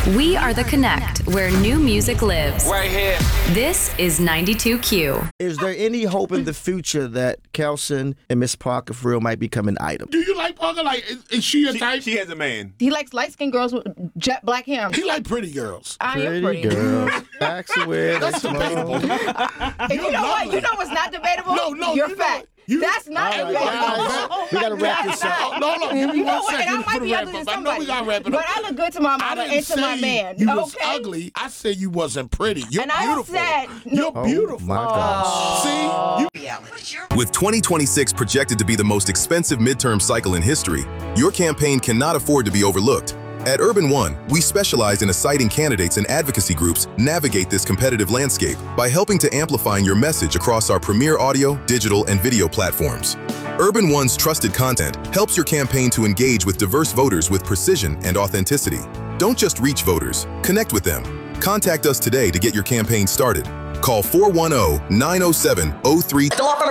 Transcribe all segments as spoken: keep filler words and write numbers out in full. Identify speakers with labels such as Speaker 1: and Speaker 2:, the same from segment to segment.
Speaker 1: We are the Connect, where new music lives.
Speaker 2: Right here.
Speaker 1: This is ninety-two Q.
Speaker 3: Is there any hope in the future that Kelson and Miss Parker for real might become an item?
Speaker 4: Do you like Parker? Like, is, is she your
Speaker 5: She,
Speaker 4: type?
Speaker 5: she has a man.
Speaker 6: He likes light-skinned girls with jet black hair.
Speaker 4: He like pretty girls.
Speaker 6: I am
Speaker 3: Pretty
Speaker 6: pretty.
Speaker 3: girls. Backs away.
Speaker 4: That's debatable.
Speaker 6: And you know what? You know what's not debatable?
Speaker 4: No, no,
Speaker 6: You're
Speaker 4: you know
Speaker 6: fat.
Speaker 4: what? You-
Speaker 6: That's not
Speaker 3: All right,
Speaker 6: debatable.
Speaker 3: guys, we gotta wrap this up.
Speaker 4: No, no, give me
Speaker 6: You know
Speaker 4: one
Speaker 6: what? And I
Speaker 4: second
Speaker 6: might
Speaker 4: for the
Speaker 6: be
Speaker 4: wrap
Speaker 6: ugly to
Speaker 4: up. I know
Speaker 6: somebody.
Speaker 4: we gotta wrap it up.
Speaker 6: But I look good to my
Speaker 4: I
Speaker 6: mama
Speaker 4: didn't
Speaker 6: and to
Speaker 4: say
Speaker 6: my man.
Speaker 4: you
Speaker 6: okay?
Speaker 4: was ugly. I said you wasn't pretty. You're
Speaker 6: And I
Speaker 4: beautiful.
Speaker 6: said-
Speaker 4: You're
Speaker 3: Oh,
Speaker 4: beautiful.
Speaker 3: my gosh.
Speaker 4: See? You
Speaker 7: With twenty twenty-six projected to be the most expensive midterm cycle in history, your campaign cannot afford to be overlooked. At Urban One, we specialize in assigning candidates and advocacy groups navigate this competitive landscape by helping to amplifying your message across our premier audio, digital, and video platforms. Urban One's trusted content helps your campaign to engage with diverse voters with precision and authenticity. Don't just reach voters, connect with them. Contact us today to get your campaign started. Call four one zero, nine zero seven, zero three.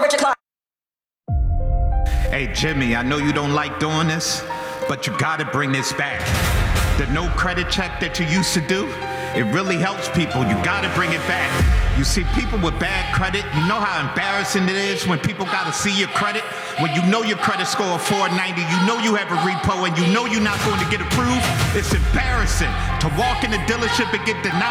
Speaker 8: Hey, Jimmy, I know you don't like doing this, but you gotta bring this back. The no credit check that you used to do, it really helps people. You gotta bring it back. You see, people with bad credit, you know how embarrassing it is when people gotta see your credit? When you know your credit score of four ninety, you know you have a repo, and you know you're not going to get approved? It's embarrassing to walk in the dealership and get denied.